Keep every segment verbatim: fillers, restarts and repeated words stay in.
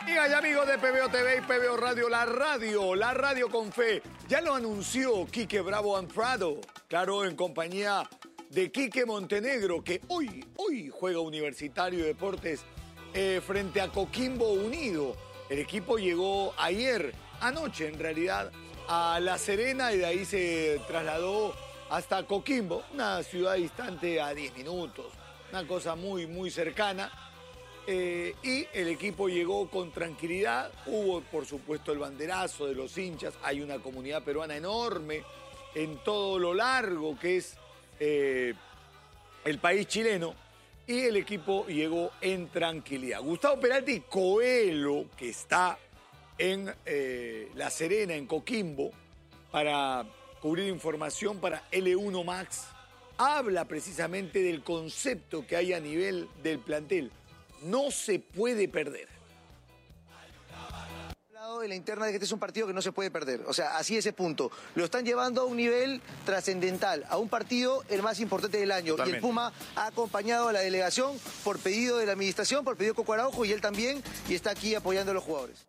Amigas y amigos de P B O T V y P B O Radio, la radio, la radio con fe. Ya lo anunció Quique Bravo Andrade, claro, en compañía de Quique Montenegro, que hoy, hoy juega Universitario de Deportes eh, frente a Coquimbo Unido. El equipo llegó ayer, anoche en realidad, a La Serena y de ahí se trasladó hasta Coquimbo, una ciudad distante a diez minutos, una cosa muy, muy cercana. Eh, y el equipo llegó con tranquilidad. Hubo, por supuesto, el banderazo de los hinchas. Hay una comunidad peruana enorme en todo lo largo que es eh, el país chileno. Y el equipo llegó en tranquilidad. Gustavo Peralta Coelho, que está en eh, La Serena, en Coquimbo, para cubrir información para L uno Max, habla precisamente del concepto que hay a nivel del plantel. No se puede perder. De la interna de que este es un partido que no se puede perder. O sea, así ese punto. Lo están llevando a un nivel trascendental, a un partido el más importante del año. Totalmente. Y el Puma ha acompañado a la delegación por pedido de la administración, por pedido de Coco Araujo, y él también, y está aquí apoyando a los jugadores.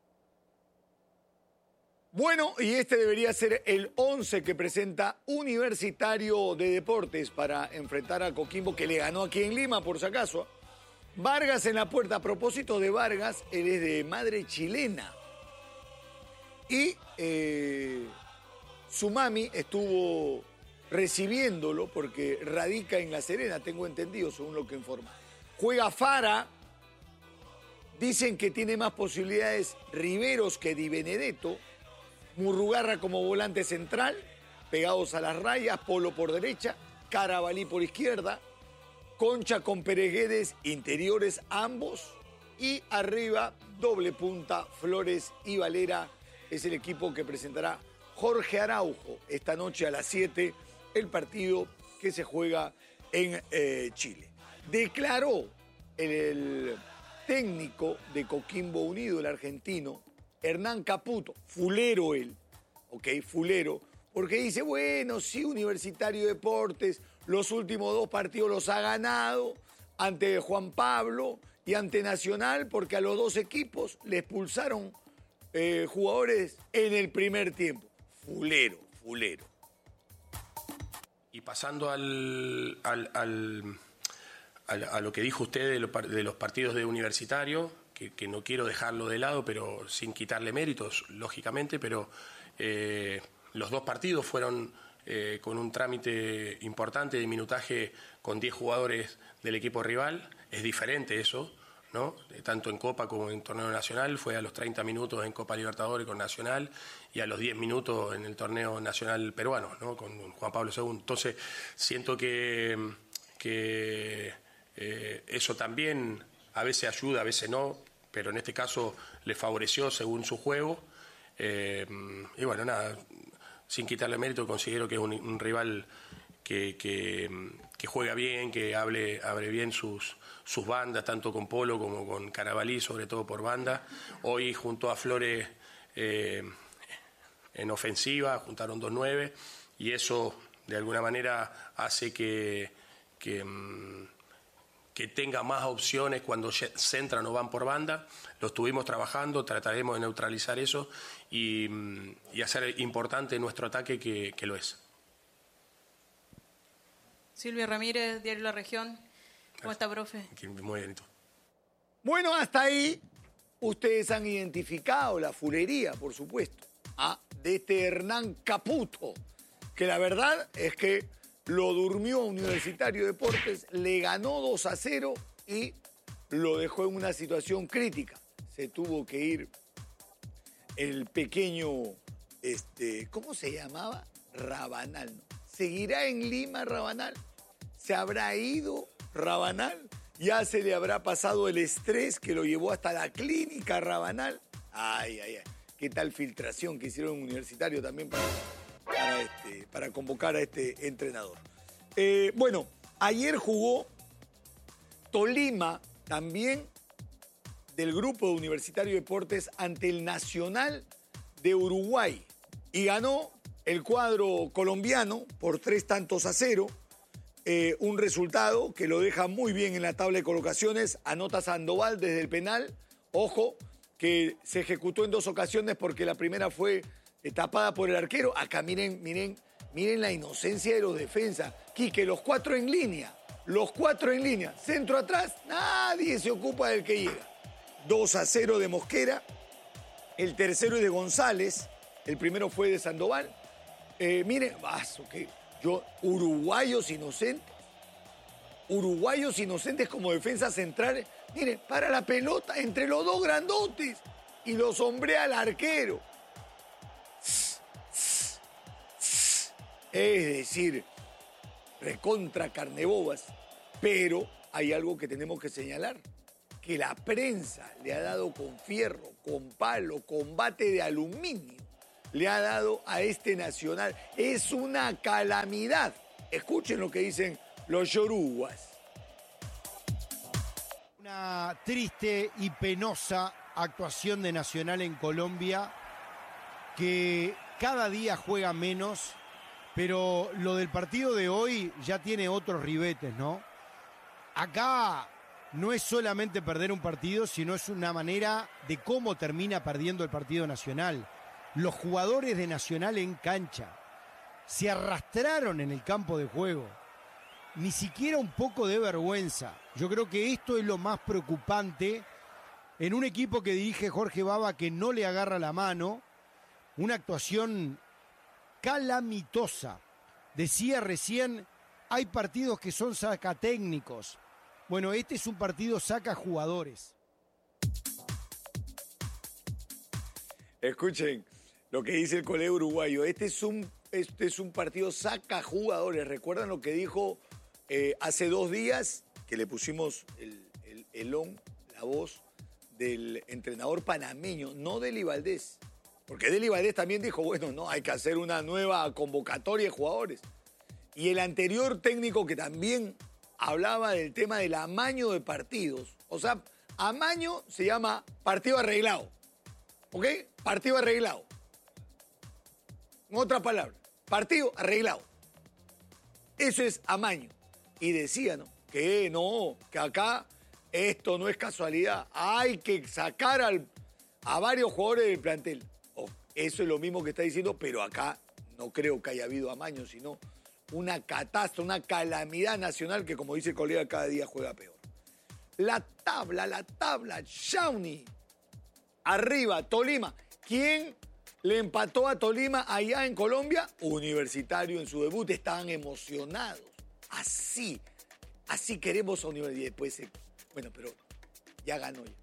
Bueno, y este debería ser el once que presenta Universitario de Deportes para enfrentar a Coquimbo, que le ganó aquí en Lima, por si acaso. Vargas en la puerta. A propósito de Vargas, él es de madre chilena. Y eh, su mami estuvo recibiéndolo porque radica en La Serena, tengo entendido, según lo que informa. Juega Fara. Dicen que tiene más posibilidades Riveros que Di Benedetto. Murrugarra como volante central, pegados a las rayas, Polo por derecha, Carabalí por izquierda, Concha con Pereguedes, interiores ambos, y arriba doble punta, Flores y Valera. Es el equipo que presentará Jorge Araujo esta noche a las siete, el partido que se juega en eh, Chile. Declaró el, el técnico de Coquimbo Unido, el argentino, Hernán Caputo, fulero él, ok, fulero, porque dice, bueno, sí, Universitario de Deportes, los últimos dos partidos los ha ganado ante Juan Pablo y ante Nacional, porque a los dos equipos le expulsaron eh, jugadores en el primer tiempo. Fulero, fulero. Y pasando al, al, al, al, a lo que dijo usted de, lo, de los partidos de Universitario, que, que no quiero dejarlo de lado, pero sin quitarle méritos, lógicamente, pero eh, los dos partidos fueron eh, con un trámite importante de minutaje con diez jugadores del equipo rival. Es diferente eso, ¿no? Tanto en Copa como en Torneo Nacional. Fue a los treinta minutos en Copa Libertadores con Nacional y a los diez minutos en el Torneo Nacional peruano, ¿no? Con Juan Pablo segundo. Entonces, siento que, que eh, eso también a veces ayuda, a veces no, pero en este caso le favoreció según su juego. Eh, y bueno, nada, sin quitarle mérito, considero que es un, un rival que, que, que juega bien, que hable, abre bien sus, sus bandas, tanto con Polo como con Carabalí, sobre todo por banda. Hoy junto a Flores eh, en ofensiva, juntaron dos nueve, y eso de alguna manera hace que, que, que tenga más opciones cuando centran o van por banda. Lo estuvimos trabajando, trataremos de neutralizar eso y, y hacer importante nuestro ataque, que, que lo es. Silvia Ramírez, Diario La Región. ¿Cómo está, profe? Muy bien, ¿y tú? Bueno, hasta ahí ustedes han identificado la fulería, por supuesto, ¿ah? de este Hernán Caputo, que la verdad es que lo durmió a Universitario de Deportes, le ganó dos a cero y lo dejó en una situación crítica. Se tuvo que ir el pequeño, este, ¿cómo se llamaba? Rabanal, ¿no? ¿Seguirá en Lima Rabanal? ¿Se habrá ido Rabanal? ¿Ya se le habrá pasado el estrés que lo llevó hasta la clínica Rabanal? Ay, ay, ay. ¿Qué tal filtración que hicieron en Universitario también para, para, este, para convocar a este entrenador? Eh, bueno, ayer jugó Tolima también del grupo de Universitario de Deportes ante el Nacional de Uruguay y ganó el cuadro colombiano por tres tantos a cero. Eh, un resultado que lo deja muy bien en la tabla de colocaciones. Anota Sandoval desde el penal. Ojo, que se ejecutó en dos ocasiones porque la primera fue tapada por el arquero. Acá miren, miren, miren la inocencia de los defensas. Quique, los cuatro en línea, los cuatro en línea. Centro atrás, nadie se ocupa del que llega. dos a cero de Mosquera, el tercero es de González, el primero fue de Sandoval. Eh, miren, vaso, que yo, uruguayos inocentes, uruguayos inocentes como defensa central. Miren, para la pelota entre los dos grandotes y lo sombrea al arquero. Es decir, recontra carnebobas. Pero hay algo que tenemos que señalar, que la prensa le ha dado con fierro, con palo, con bate de aluminio, le ha dado a este Nacional. Es una calamidad. Escuchen lo que dicen los yoruguas. Una triste y penosa actuación de Nacional en Colombia, que cada día juega menos, pero lo del partido de hoy ya tiene otros ribetes, ¿no? Acá no es solamente perder un partido, sino es una manera de cómo termina perdiendo el partido Nacional. Los jugadores de Nacional en cancha se arrastraron en el campo de juego. Ni siquiera un poco de vergüenza. Yo creo que esto es lo más preocupante en un equipo que dirige Jorge Baba, que no le agarra la mano. Una actuación calamitosa. Decía recién, hay partidos que son sacatécnicos. Bueno, este es un partido saca jugadores. Escuchen lo que dice el colega uruguayo. Este es un, este es un partido saca jugadores. ¿Recuerdan lo que dijo eh, hace dos días? Que le pusimos el, el, el on, la voz del entrenador panameño, no Deli Valdés. Porque Deli Valdés también dijo, bueno, no, hay que hacer una nueva convocatoria de jugadores. Y el anterior técnico que también hablaba del tema del amaño de partidos. O sea, amaño se llama partido arreglado. ¿Ok? Partido arreglado. En otra palabra, partido arreglado. Eso es amaño. Y decía, ¿no? Que no, que acá esto no es casualidad. Hay que sacar al, a varios jugadores del plantel. Oh, eso es lo mismo que está diciendo, pero acá no creo que haya habido amaño, sino una catástrofe, una calamidad nacional que, como dice el colega, cada día juega peor. La tabla, la tabla, Shawnee. Arriba, Tolima. ¿Quién le empató a Tolima allá en Colombia? Universitario en su debut. Estaban emocionados. Así, así queremos a Universitario. Después, bueno, pero ya ganó ya.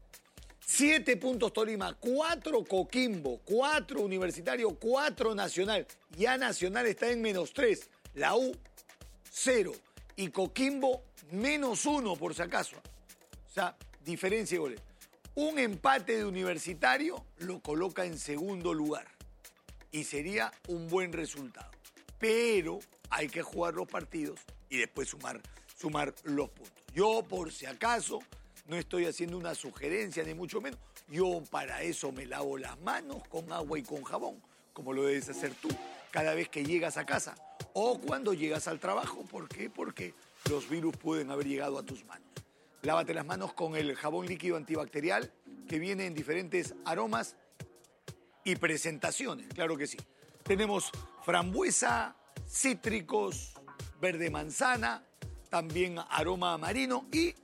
Siete puntos Tolima, cuatro Coquimbo, cuatro Universitario, cuatro Nacional. Ya Nacional está en menos tres. La U, cero. Y Coquimbo, menos uno, por si acaso. O sea, diferencia de goles. Un empate de Universitario lo coloca en segundo lugar. Y sería un buen resultado. Pero hay que jugar los partidos y después sumar, sumar los puntos. Yo, por si acaso, no estoy haciendo una sugerencia, ni mucho menos. Yo para eso me lavo las manos con agua y con jabón, como lo debes hacer tú cada vez que llegas a casa o cuando llegas al trabajo. ¿Por qué? Porque los virus pueden haber llegado a tus manos. Lávate las manos con el jabón líquido antibacterial que viene en diferentes aromas y presentaciones, claro que sí. Tenemos frambuesa, cítricos, verde manzana, también aroma marino y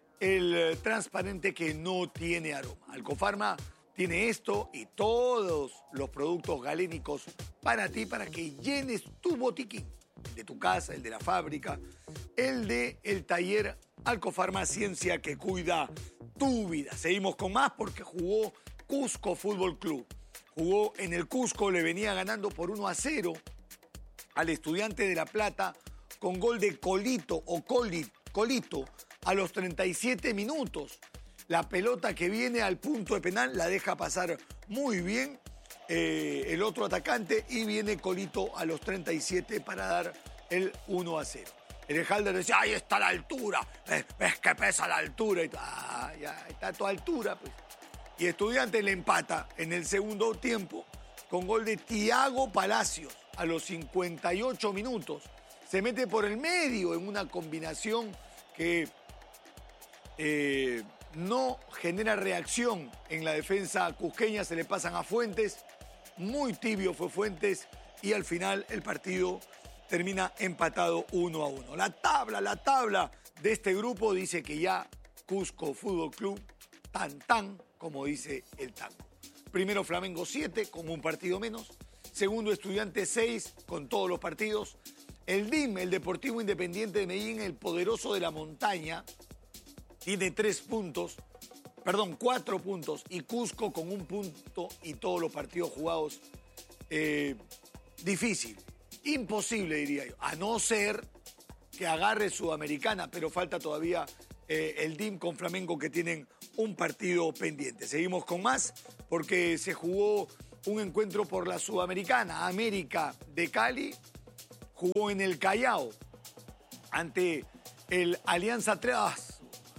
el transparente que no tiene aroma. Alcofarma tiene esto y todos los productos galénicos para ti, para que llenes tu botiquín. El de tu casa, el de la fábrica, el de el taller Alcofarma, ciencia que cuida tu vida. Seguimos con más porque jugó Cusco Fútbol Club. Jugó en el Cusco, le venía ganando por uno a cero al Estudiante de La Plata con gol de Colito o Colit, Colito a los treinta y siete minutos. La pelota que viene al punto de penal la deja pasar muy bien eh, el otro atacante y viene Colito a los treinta y siete para dar el uno a cero. El Halder decía, ahí está la altura, ves, ves que pesa la altura. Y, ah, ya está a tu altura, pues. Y Estudiantes le empata en el segundo tiempo con gol de Thiago Palacios a los cincuenta y ocho minutos. Se mete por el medio en una combinación que eh, no genera reacción en la defensa cusqueña, se le pasan a Fuentes, muy tibio fue Fuentes y al final el partido termina empatado uno a uno. La tabla, la tabla de este grupo dice que ya Cusco Fútbol Club, tan tan, como dice el tango. Primero Flamengo siete con un partido menos, segundo Estudiantes seis con todos los partidos, el D I M, el Deportivo Independiente de Medellín, el poderoso de la montaña, tiene tres puntos, perdón, cuatro puntos, y Cusco con un punto y todos los partidos jugados. Eh, difícil, imposible diría yo, a no ser que agarre Sudamericana, pero falta todavía eh, el D I M con Flamengo que tienen un partido pendiente. Seguimos con más porque se jugó un encuentro por la Sudamericana. América de Cali jugó en el Callao ante el Alianza tres.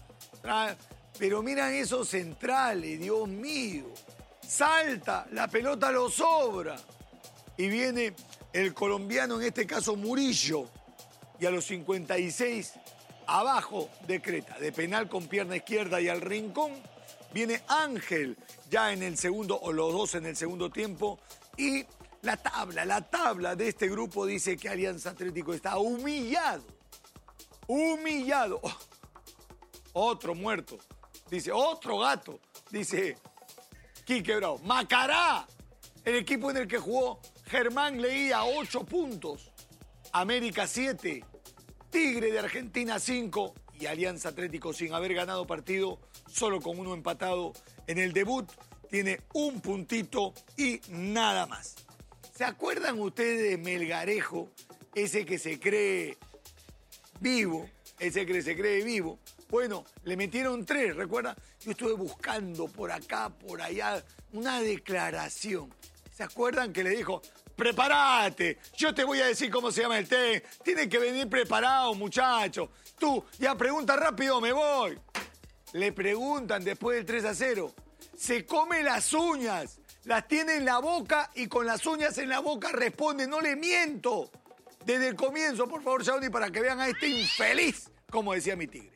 Pero miran esos centrales, Dios mío. Salta, la pelota lo sobra. Y viene el colombiano, en este caso Murillo. Y a los cincuenta y seis, abajo decreta, de penal con pierna izquierda y al rincón. Viene Ángel ya en el segundo, o los dos en el segundo tiempo. Y la tabla, la tabla de este grupo dice que Alianza Atlético está humillado. Humillado. Oh, otro muerto. Dice, otro gato. Dice Quique Bravo. Macará, el equipo en el que jugó Germán Leía, ocho puntos. América siete. Tigre de Argentina cinco. Y Alianza Atlético, sin haber ganado partido, solo con uno empatado en el debut, tiene un puntito y nada más. ¿Se acuerdan ustedes de Melgarejo? Ese que se cree vivo, ese que se cree vivo. Bueno, le metieron tres, ¿recuerda? Yo estuve buscando por acá, por allá, una declaración. ¿Se acuerdan que le dijo, prepárate, yo te voy a decir cómo se llama el té, tienen que venir preparados, muchachos. Tú, ya pregunta rápido, me voy. Le preguntan después del tres a cero. Se come las uñas, las tiene en la boca y con las uñas en la boca responde, no le miento. Desde el comienzo, por favor, Shawnee, para que vean a este infeliz, como decía mi tigre.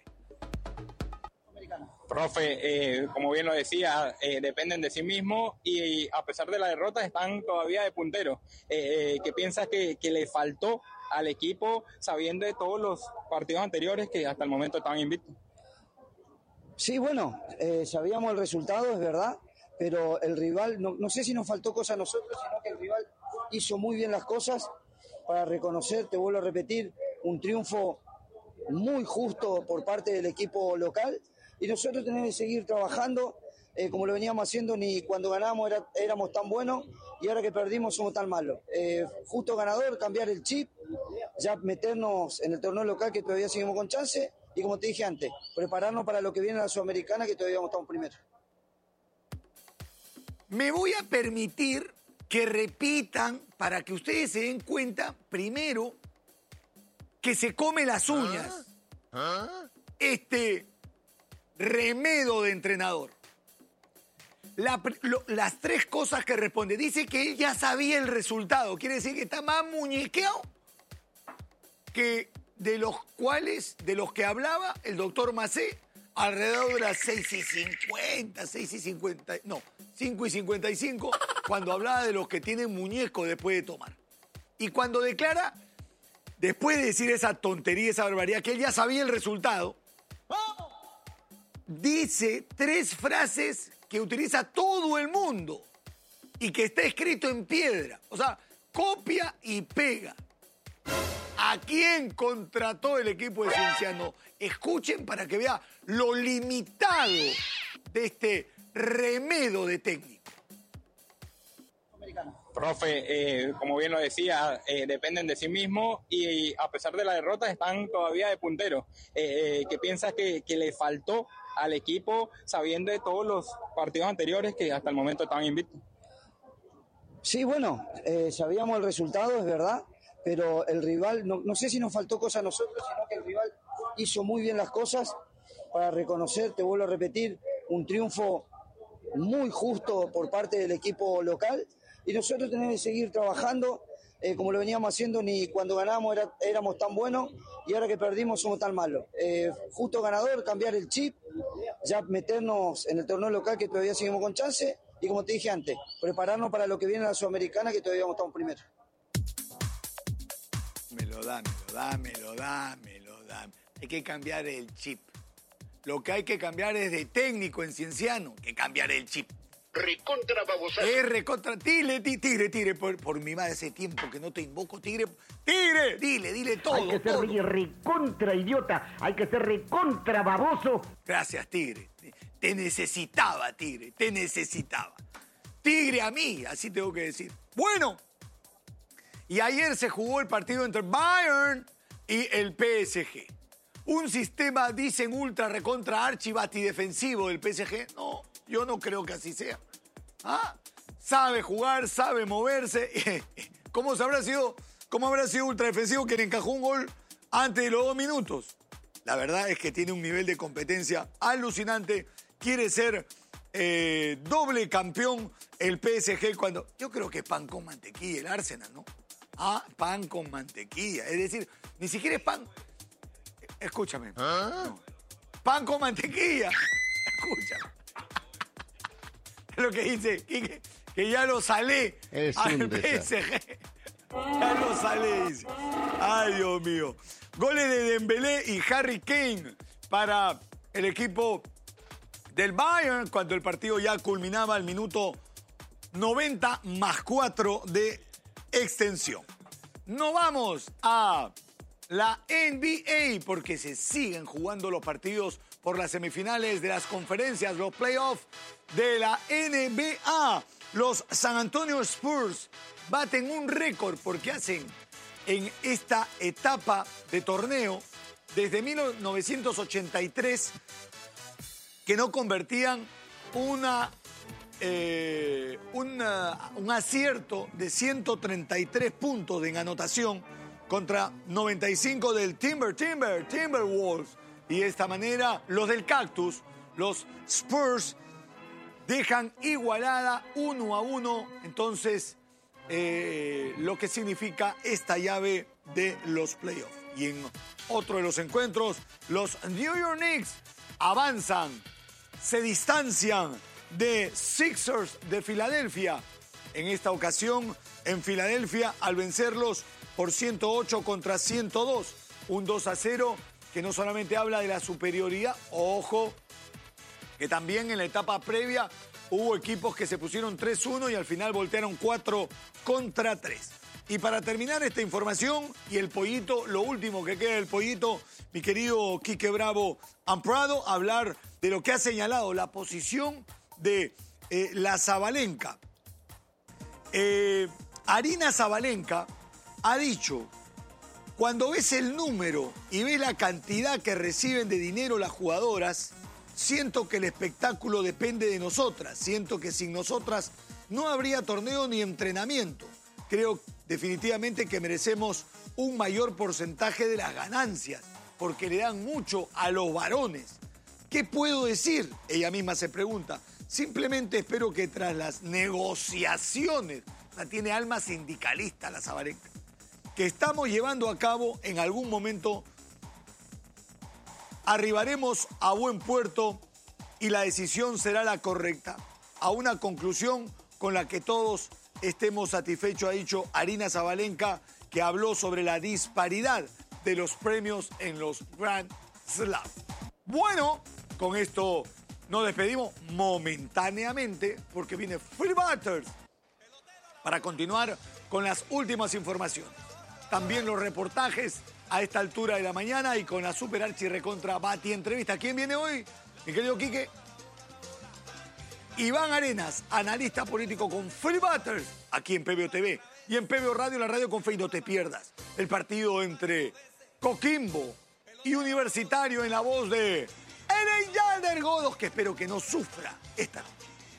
Profe, eh, como bien lo decía, eh, dependen de sí mismos y, y a pesar de la derrota están todavía de punteros. Eh, eh, ¿Qué piensas que, que le faltó al equipo sabiendo de todos los partidos anteriores que hasta el momento estaban invictos? Sí, bueno, eh, sabíamos el resultado, es verdad, pero el rival, no, no sé si nos faltó cosa a nosotros, sino que el rival hizo muy bien las cosas para reconocer, te vuelvo a repetir, un triunfo muy justo por parte del equipo local. Y nosotros tenemos que seguir trabajando eh, como lo veníamos haciendo, ni cuando ganábamos era, éramos tan buenos y ahora que perdimos somos tan malos. Eh, justo ganador, cambiar el chip, ya meternos en el torneo local que todavía seguimos con chance y como te dije antes, prepararnos para lo que viene en la Sudamericana que todavía estamos primero. Me voy a permitir que repitan para que ustedes se den cuenta, primero, que se come las uñas. ¿Ah? ¿Ah? Este... remedo de entrenador. La, lo, las tres cosas que responde. Dice que él ya sabía el resultado. Quiere decir que está más muñequeado que de los cuales, de los que hablaba el doctor Macé, alrededor de las seis y cincuenta, seis y cincuenta, no, cinco y cincuenta y cinco, cuando hablaba de los que tienen muñeco después de tomar. Y cuando declara, después de decir esa tontería, esa barbaridad, que él ya sabía el resultado, dice tres frases que utiliza todo el mundo y que está escrito en piedra. O sea, copia y pega. ¿A quién contrató el equipo de Cienciano? Escuchen para que vean lo limitado de este remedo de técnico. Profe, eh, como bien lo decía, eh, dependen de sí mismos y, y a pesar de la derrota están todavía de punteros. Eh, eh, ¿Qué piensas que, que le faltó al equipo sabiendo de todos los partidos anteriores que hasta el momento estaban invictos? Sí, bueno, eh, sabíamos el resultado, es verdad, pero el rival, no, no sé si nos faltó cosa a nosotros, sino que el rival hizo muy bien las cosas para reconocer, te vuelvo a repetir, un triunfo muy justo por parte del equipo local y nosotros tenemos que seguir trabajando eh, como lo veníamos haciendo, ni cuando ganábamos era, éramos tan buenos y ahora que perdimos somos tan malos. Eh, justo ganador, cambiar el chip, ya meternos en el torneo local que todavía seguimos con chance y como te dije antes, prepararnos para lo que viene a la Sudamericana que todavía estamos primero. Me lo da, me lo da, me lo da, me lo da. Hay que cambiar el chip. Lo que hay que cambiar es de técnico en Cienciano, que cambiar el chip. Recontra babosazo. Es recontra, tigre, tigre, tigre, por, por mi madre, ese tiempo que no te invoco, tigre, tigre, dile, dile todo, Hay que ser todo. recontra idiota, hay que ser recontra baboso. Gracias, tigre. Te necesitaba, tigre, te necesitaba. Tigre a mí, así tengo que decir. Bueno, y ayer se jugó el partido entre Bayern y el P S G. Un sistema, dicen, ultra recontra archibati defensivo del P S G. No, yo no creo que así sea. ¿Ah? Sabe jugar, sabe moverse. ¿Cómo habrá sido, cómo habrá sido ultra defensivo que le encajó un gol antes de los dos minutos? La verdad es que tiene un nivel de competencia alucinante. Quiere ser eh, doble campeón el P S G cuando... Yo creo que es pan con mantequilla el Arsenal, ¿no? Ah, pan con mantequilla. Es decir, ni siquiera es pan... Escúchame. ¿Ah? No. Pan con mantequilla. Escúchame. Es lo que dice Quique, que ya lo salé Es al P S G. Ya lo salé, dice. Ay, Dios mío. Goles de Dembélé y Harry Kane para el equipo del Bayern cuando el partido ya culminaba al minuto noventa más cuatro de extensión. No vamos a la N B A porque se siguen jugando los partidos por las semifinales de las conferencias, los playoffs de la N B A. Los San Antonio Spurs baten un récord porque hacen en esta etapa de torneo desde mil novecientos ochenta y tres que no convertían una, eh, una, un acierto de ciento treinta y tres puntos en anotación contra noventa y cinco del Timber, Timber, Timberwolves. Y de esta manera, los del Cactus, los Spurs, dejan igualada uno a uno. Entonces, eh, lo que significa esta llave de los playoffs. Y en otro de los encuentros, los New York Knicks avanzan, se distancian de Sixers de Filadelfia. En esta ocasión, en Filadelfia, al vencerlos por ciento ocho contra ciento dos. Un dos a cero que no solamente habla de la superioridad, ojo, que también en la etapa previa hubo equipos que se pusieron tres uno y al final voltearon cuatro contra tres. Y para terminar esta información y el pollito, lo último que queda del pollito, mi querido Quique Bravo Amprado, hablar de lo que ha señalado la posición de eh, la Sabalenka. Eh, Aryna Sabalenka ha dicho, cuando ves el número y ves la cantidad que reciben de dinero las jugadoras, siento que el espectáculo depende de nosotras. Siento que sin nosotras no habría torneo ni entrenamiento. Creo definitivamente que merecemos un mayor porcentaje de las ganancias, porque le dan mucho a los varones. ¿Qué puedo decir? Ella misma se pregunta. Simplemente espero que tras las negociaciones, la tiene alma sindicalista la Sabalenka, que estamos llevando a cabo en algún momento, arribaremos a buen puerto y la decisión será la correcta, a una conclusión con la que todos estemos satisfechos, ha dicho Aryna Sabalenka, que habló sobre la disparidad de los premios en los Grand Slam. Bueno, con esto nos despedimos momentáneamente porque viene Phil Butters para continuar con las últimas informaciones. También los reportajes a esta altura de la mañana y con la super archi recontra Bati entrevista. ¿Quién viene hoy? Mi querido Quique. Iván Arenas, analista político con Phil Butters, aquí en P B O T V y en P B O Radio, la radio con fe. Y no te pierdas el partido entre Coquimbo y Universitario en la voz de Eren Yalder Godos, que espero que no sufra esta noche.